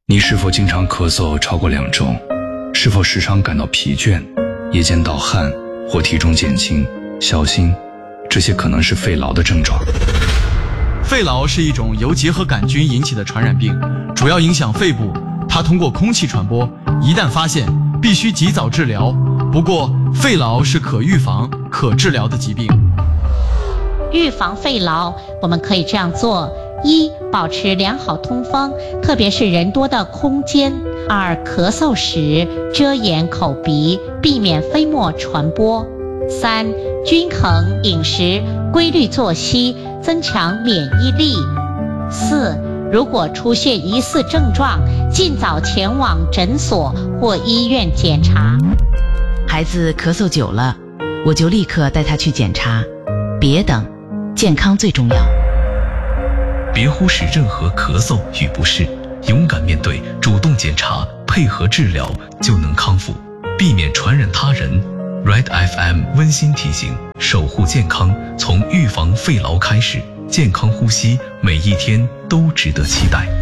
你是否经常咳嗽超过2周？是否时常感到疲倦、夜间盗汗或体重减轻？小心，这些可能是肺痨的症状。 肺痨是一种由结核杆菌引起的传染病，主要影响肺部，它通过空气传播，一旦发现，必须及早治疗。不过，肺痨是可预防、可治疗的疾病。 预防肺痨，我们可以这样做：1. 保持良好通风，特别是人多的空间。2. 咳嗽时遮掩口鼻，避免飞沫传播。3. 均衡饮食，规律作息，增强免疫力。4. 如果出现疑似症状，尽早前往诊所或医院检查。 孩子咳嗽久了，我就立刻带他去检查，别等，健康最重要。 别忽视任何咳嗽与不适，勇敢面对，主动检查，配合治疗，就能康复，避免传染他人。Red FM 温馨提醒：守护健康，从预防肺痨开始，健康呼吸，每一天都值得期待。